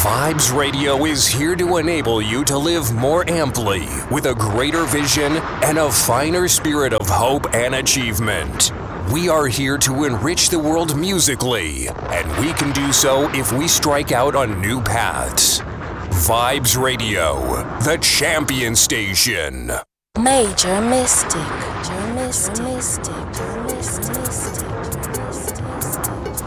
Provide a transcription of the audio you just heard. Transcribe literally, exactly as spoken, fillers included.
Vibes Radio is here to enable you to live more amply, with a greater vision and a finer spirit of hope and achievement. We are here to enrich the world musically, and we can do so if we strike out on new paths. Vibes Radio, the champion station. Major Mystic. Major Mystic. Mystic. Mystic. Mystic.